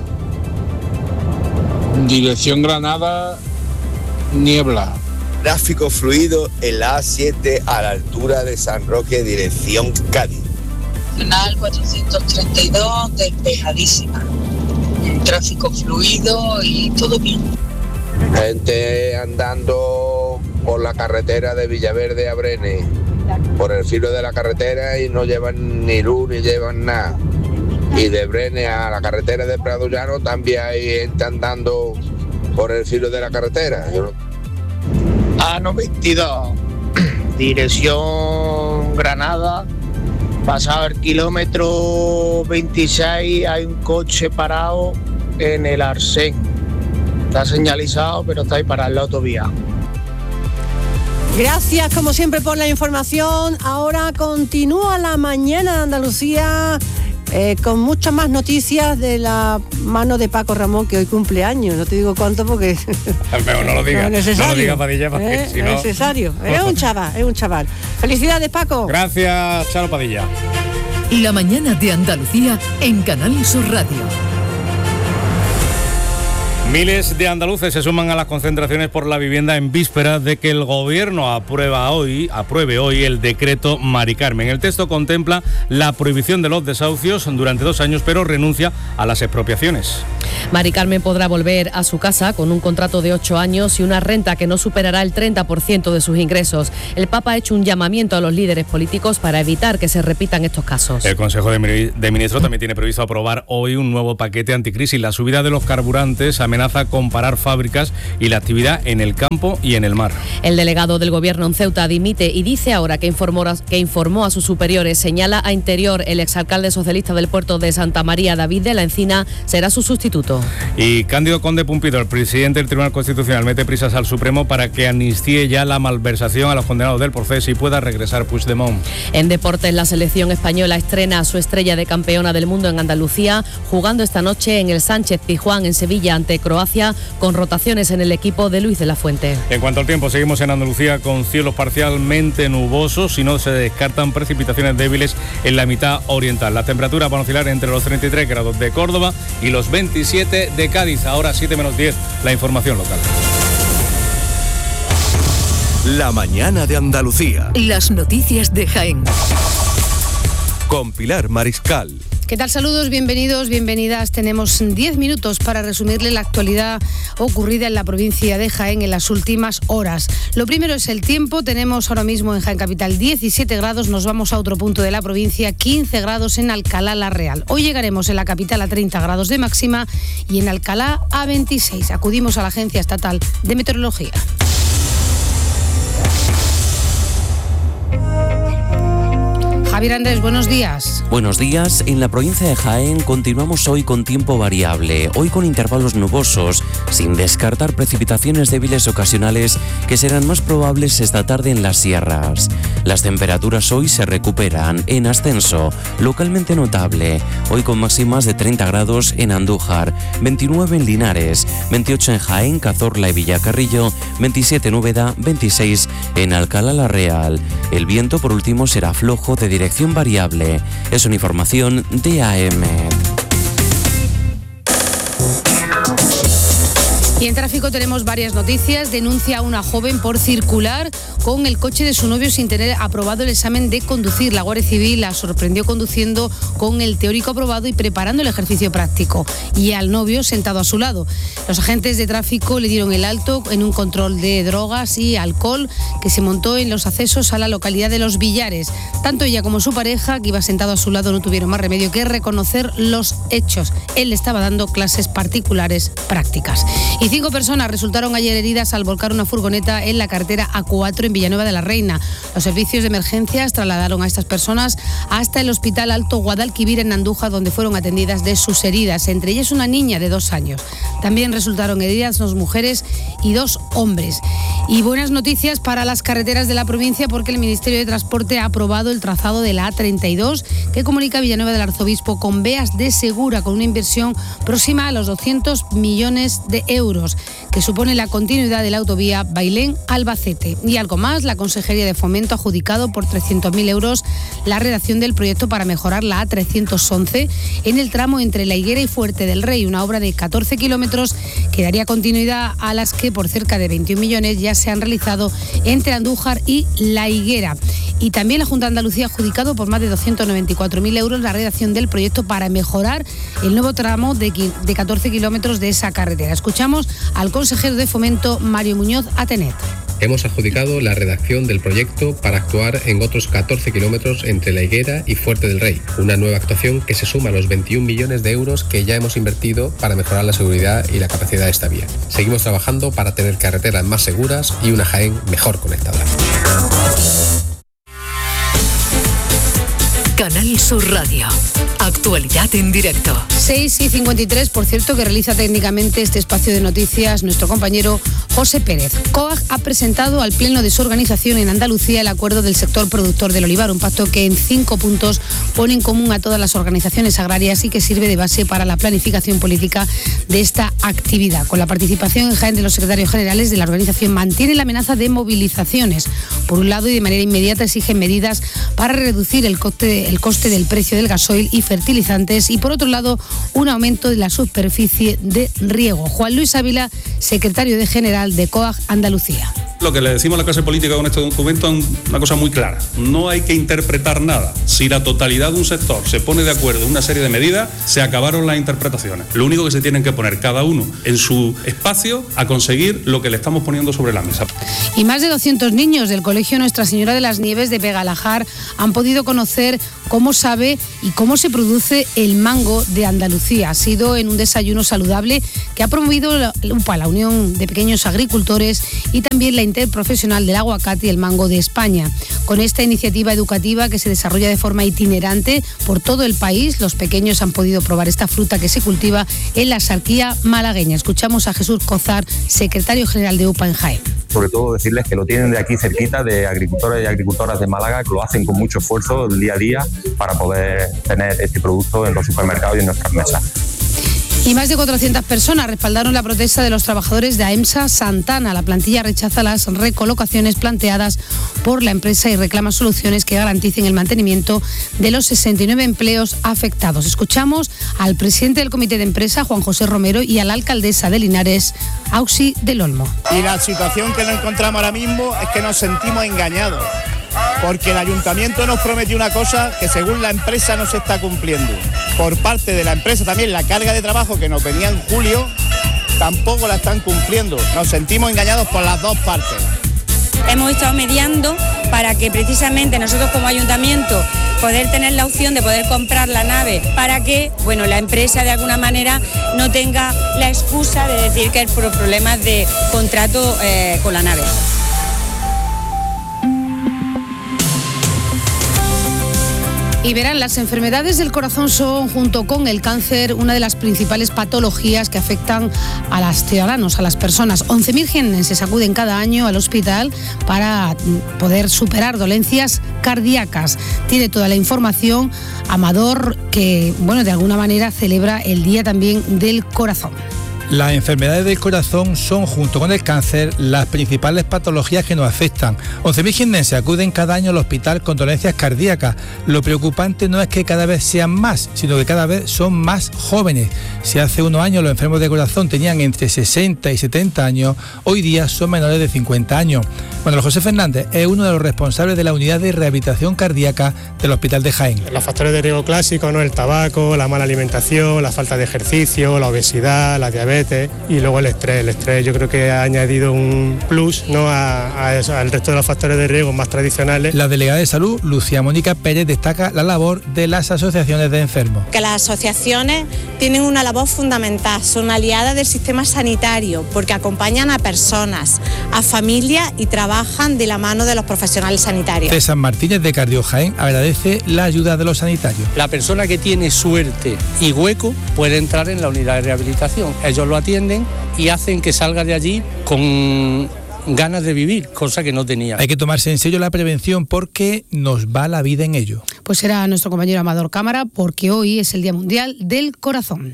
dirección Granada, niebla. Tráfico fluido en la A siete a la altura de San Roque, dirección Cádiz. Canal cuatrocientos treinta y dos, despejadísima. Tráfico fluido y todo bien. Gente andando por la carretera de Villaverde a Brenes, por el filo de la carretera, y no llevan ni luz ni llevan nada. Y de Brenes a la carretera de Prado Llano también hay gente andando por el filo de la carretera. Yo no- A noventa y dos, dirección Granada, pasado el kilómetro veintiséis hay un coche parado en el Arsén. Está señalizado, pero está ahí para la autovía. Gracias, como siempre, por la información. Ahora continúa la mañana de Andalucía eh, con muchas más noticias de la mano de Paco Ramón, que hoy cumple años. No te digo cuánto porque Al menos no lo diga. no es necesario. No lo diga, Padilla, porque ¿Eh? si No no... es necesario. Es un chaval, es un chaval. Felicidades, Paco. Gracias, Charo Padilla. La mañana de Andalucía en Canal Sur Radio. Miles de andaluces se suman a las concentraciones por la vivienda en vísperas de que el gobierno aprueba hoy, apruebe hoy el decreto Mari Carmen. El texto contempla la prohibición de los desahucios durante dos años, pero renuncia a las expropiaciones. Mari Carmen podrá volver a su casa con un contrato de ocho años y una renta que no superará el treinta por ciento de sus ingresos. El Papa ha hecho un llamamiento a los líderes políticos para evitar que se repitan estos casos. El Consejo de, de Ministros también tiene previsto aprobar hoy un nuevo paquete anticrisis. La subida de los carburantes amenaza con parar fábricas y la actividad en el campo y en el mar. El delegado del Gobierno en Ceuta dimite y dice ahora que informó, que informó a sus superiores. Señala a Interior, el exalcalde socialista del puerto de Santa María, David de la Encina, será su sustituto. Y Cándido Conde Pumpido, el presidente del Tribunal Constitucional, mete prisas al Supremo para que amnistíe ya la malversación a los condenados del proceso y pueda regresar Puigdemont. En deportes, la selección española estrena a su estrella de campeona del mundo en Andalucía, jugando esta noche en el Sánchez Pizjuán en Sevilla ante Croacia, con rotaciones en el equipo de Luis de la Fuente. En cuanto al tiempo, seguimos en Andalucía con cielos parcialmente nubosos y no se descartan precipitaciones débiles en la mitad oriental. Las temperaturas van a oscilar entre los treinta y tres grados de Córdoba y los veintisiete de Cádiz. Ahora siete menos diez, la información local. La mañana de Andalucía. Las noticias de Jaén. Con Pilar Mariscal. ¿Qué tal? Saludos, bienvenidos, bienvenidas. Tenemos diez minutos para resumirle la actualidad ocurrida en la provincia de Jaén en las últimas horas. Lo primero es el tiempo. Tenemos ahora mismo en Jaén Capital diecisiete grados. Nos vamos a otro punto de la provincia, quince grados en Alcalá la Real. Hoy llegaremos en la capital a treinta grados de máxima y en Alcalá a veintiséis. Acudimos a la Agencia Estatal de Meteorología. Javier Andrés, buenos días. Buenos días. En la provincia de Jaén continuamos hoy con tiempo variable, hoy con intervalos nubosos, sin descartar precipitaciones débiles ocasionales que serán más probables esta tarde en las sierras. Las temperaturas hoy se recuperan en ascenso, localmente notable, hoy con máximas de treinta grados en Andújar, veintinueve en Linares, veintiocho en Jaén, Cazorla y Villacarrillo, veintisiete en Úbeda, veintiséis en Alcalá la Real. El viento por último será flojo de dirección variable. Es una información de A E M E D. Y en tráfico tenemos varias noticias. Denuncia a una joven por circular con el coche de su novio sin tener aprobado el examen de conducir. La Guardia Civil la sorprendió conduciendo con el teórico aprobado y preparando el ejercicio práctico, y al novio sentado a su lado. Los agentes de tráfico le dieron el alto en un control de drogas y alcohol que se montó en los accesos a la localidad de Los Villares. Tanto ella como su pareja, que iba sentado a su lado, no tuvieron más remedio que reconocer los hechos. Él le estaba dando clases particulares prácticas. Y cinco personas resultaron ayer heridas al volcar una furgoneta en la carretera A cuatro en Villanueva de la Reina. Los servicios de emergencias trasladaron a estas personas hasta el Hospital Alto Guadalquivir en Andújar, donde fueron atendidas de sus heridas, entre ellas una niña de dos años. También resultaron heridas dos mujeres y dos hombres. Y buenas noticias para las carreteras de la provincia, porque el Ministerio de Transporte ha aprobado el trazado de la A treinta y dos que comunica Villanueva del Arzobispo con Beas de Segura, con una inversión próxima a los doscientos millones de euros, que supone la continuidad de la autovía Bailén-Albacete. Y algo más, la Consejería de Fomento ha adjudicado por trescientos mil euros la redacción del proyecto para mejorar la A trescientos once en el tramo entre La Higuera y Fuerte del Rey, una obra de catorce kilómetros que daría continuidad a las que por cerca de veintiún millones ya se han realizado entre Andújar y La Higuera. Y también la Junta de Andalucía ha adjudicado por más de doscientos noventa y cuatro mil euros la redacción del proyecto para mejorar el nuevo tramo de, de catorce kilómetros de esa carretera. Escuchamos al consejero de Fomento, Mario Muñoz Atenet. Hemos adjudicado la redacción del proyecto para actuar en otros catorce kilómetros entre La Higuera y Fuerte del Rey, una nueva actuación que se suma a los veintiún millones de euros que ya hemos invertido para mejorar la seguridad y la capacidad de esta vía. Seguimos trabajando para tener carreteras más seguras y una Jaén mejor conectada. Canal Sur Radio. Actualidad en directo. seis y cincuenta y tres, por cierto, que realiza técnicamente este espacio de noticias nuestro compañero José Pérez. COAG ha presentado al Pleno de su organización en Andalucía el acuerdo del sector productor del olivar, un pacto que en cinco puntos pone en común a todas las organizaciones agrarias y que sirve de base para la planificación política de esta actividad. Con la participación en Jaén de los secretarios generales de la organización, mantiene la amenaza de movilizaciones. Por un lado, y de manera inmediata, exigen medidas para reducir el coste, el coste del precio del gasoil y fertilizantes, y por otro lado un aumento de la superficie de riego. Juan Luis Ávila, secretario de general de COAG Andalucía. Lo que le decimos a la clase política con este documento es una cosa muy clara. No hay que interpretar nada. Si la totalidad de un sector se pone de acuerdo en una serie de medidas, se acabaron las interpretaciones. Lo único que se tienen que poner cada uno en su espacio a conseguir lo que le estamos poniendo sobre la mesa. Y más de doscientos niños del Colegio Nuestra Señora de las Nieves de Begalajar han podido conocer cómo sabe y cómo se produce el mango de Andalucía. Ha sido en un desayuno saludable que ha promovido la U P A, la Unión de Pequeños Agricultores, y también la Interprofesional del Aguacate y el Mango de España. Con esta iniciativa educativa que se desarrolla de forma itinerante por todo el país, los pequeños han podido probar esta fruta que se cultiva en la Axarquía malagueña. Escuchamos a Jesús Cozar, secretario general de U P A en Jaén. Sobre todo decirles que lo tienen de aquí cerquita, de agricultores y agricultoras de Málaga, que lo hacen con mucho esfuerzo el día a día para poder tener este producto en los supermercados y en nuestras mesas. Y más de cuatrocientas personas respaldaron la protesta de los trabajadores de AEMSA Santana. La plantilla rechaza las recolocaciones planteadas por la empresa y reclama soluciones que garanticen el mantenimiento de los sesenta y nueve empleos afectados. Escuchamos al presidente del comité de empresa, Juan José Romero, y a la alcaldesa de Linares, Auxi del Olmo. Y la situación que nos encontramos ahora mismo es que nos sentimos engañados, porque el ayuntamiento nos prometió una cosa que según la empresa no se está cumpliendo. Por parte de la empresa también la carga de trabajo que nos venía en julio tampoco la están cumpliendo. Nos sentimos engañados por las dos partes. Hemos estado mediando para que precisamente nosotros como ayuntamiento poder tener la opción de poder comprar la nave, para que bueno, la empresa de alguna manera no tenga la excusa de decir que es por problemas de contrato eh, con la nave. Y verán, las enfermedades del corazón son, junto con el cáncer, una de las principales patologías que afectan a los ciudadanos, a las personas. once mil jiennenses acuden cada año al hospital para poder superar dolencias cardíacas. Tiene toda la información Amador, que, bueno, de alguna manera celebra el Día también del Corazón. Las enfermedades del corazón son, junto con el cáncer, las principales patologías que nos afectan. once mil jiennenses acuden cada año al hospital con dolencias cardíacas. Lo preocupante no es que cada vez sean más, sino que cada vez son más jóvenes. Si hace unos años los enfermos de corazón tenían entre sesenta y setenta años, hoy día son menores de cincuenta años. Manuel José Fernández es uno de los responsables de la unidad de rehabilitación cardíaca del Hospital de Jaén. Los factores de riesgo clásicos, ¿no? El tabaco, la mala alimentación, la falta de ejercicio, la obesidad, la diabetes y luego el estrés. El estrés yo creo que ha añadido un plus, ¿no? a, a eso, al resto de los factores de riesgo más tradicionales. La delegada de salud, Lucía Mónica Pérez, destaca la labor de las asociaciones de enfermos. Que las asociaciones tienen una labor fundamental, son aliadas del sistema sanitario porque acompañan a personas, a familias y trabajan de la mano de los profesionales sanitarios. César Martínez de Cardio Jaén agradece la ayuda de los sanitarios. La persona que tiene suerte y hueco puede entrar en la unidad de rehabilitación. Ellos lo atienden y hacen que salga de allí con ganas de vivir, cosa que no tenía. Hay que tomarse en serio la prevención porque nos va la vida en ello. Pues será nuestro compañero Amador Cámara, porque hoy es el Día Mundial del Corazón.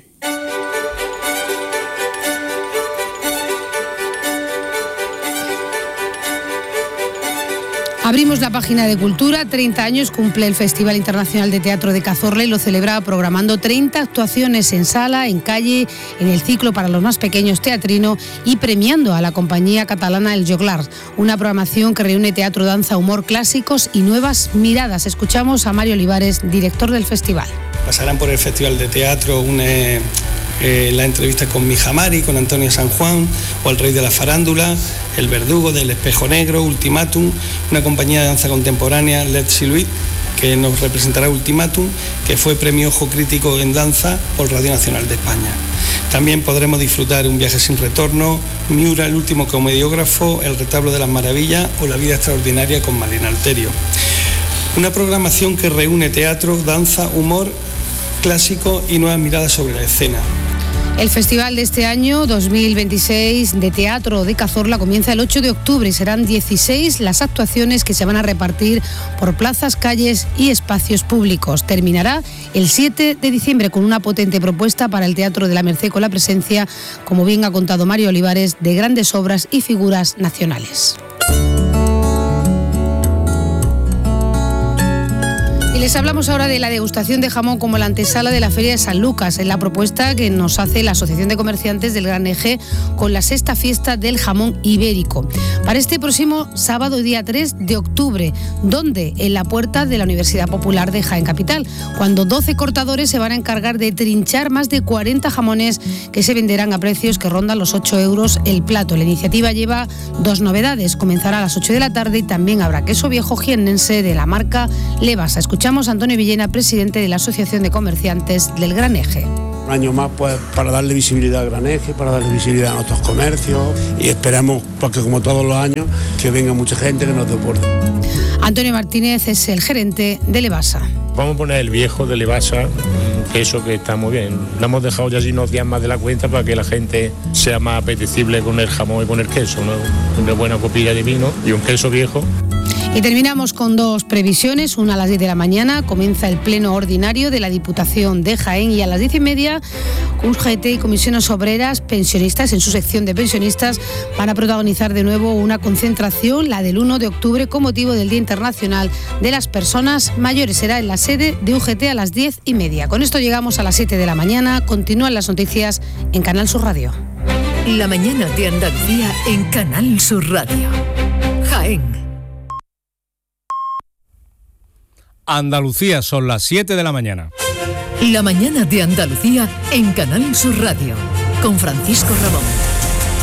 Abrimos la página de Cultura. treinta años cumple el Festival Internacional de Teatro de Cazorla y lo celebra programando treinta actuaciones en sala, en calle, en el ciclo para los más pequeños teatrino y premiando a la compañía catalana El Joglar, una programación que reúne teatro, danza, humor, clásicos y nuevas miradas. Escuchamos a Mario Olivares, director del festival. Pasarán por el Festival de Teatro una, eh, la entrevista con Mija Mari, con Antonio San Juan, o El Rey de la Farándula, El Verdugo, del Espejo Negro, Ultimátum, una compañía de danza contemporánea, Let's Louis, que nos representará Ultimátum, que fue premio Ojo Crítico en Danza por Radio Nacional de España. También podremos disfrutar Un viaje sin retorno, Miura, el último comediógrafo, El retablo de las maravillas o La vida extraordinaria con Marina Alterio. Una programación que reúne teatro, danza, humor clásico y nuevas miradas sobre la escena. El festival de este año dos mil veintiséis de Teatro de Cazorla comienza el ocho de octubre y serán dieciséis las actuaciones que se van a repartir por plazas, calles y espacios públicos. Terminará el siete de diciembre con una potente propuesta para el Teatro de la Merced con la presencia, como bien ha contado Mario Olivares, de grandes obras y figuras nacionales. Y les hablamos ahora de la degustación de jamón como la antesala de la Feria de San Lucas, en la propuesta que nos hace la Asociación de Comerciantes del Gran Eje con la sexta fiesta del jamón ibérico. Para este próximo sábado, día tres de octubre, donde en la puerta de la Universidad Popular de Jaén Capital, cuando doce cortadores se van a encargar de trinchar más de cuarenta jamones que se venderán a precios que rondan los ocho euros el plato. La iniciativa lleva dos novedades, comenzará a las ocho de la tarde y también habrá queso viejo jiennense de la marca Levasa. Escuchamos a Antonio Villena, presidente de la Asociación de Comerciantes del Gran Eje. Un año más pues para darle visibilidad al Gran Eje, para darle visibilidad a nuestros comercios y esperamos, porque como todos los años, que venga mucha gente que nos deporte. Antonio Martínez es el gerente de Levasa. Vamos a poner el viejo de Levasa, queso que está muy bien. Lo hemos dejado ya así unos días más de la cuenta para que la gente sea más apetecible con el jamón y con el queso, ¿no? Una buena copilla de vino y un queso viejo. Y terminamos con dos previsiones. Una a las diez de la mañana comienza el pleno ordinario de la Diputación de Jaén y a las diez y media U G T y Comisiones Obreras Pensionistas en su sección de pensionistas van a protagonizar de nuevo una concentración, la del uno de octubre, con motivo del Día Internacional de las Personas Mayores. Será en la sede de U G T a las diez y media. Con esto llegamos a las siete de la mañana. Continúan las noticias en Canal Sur Radio. La mañana de Andalucía en Canal Sur Radio. Jaén. Andalucía, son las siete de la mañana. La mañana de Andalucía en Canal Sur Radio, con Francisco Ramón.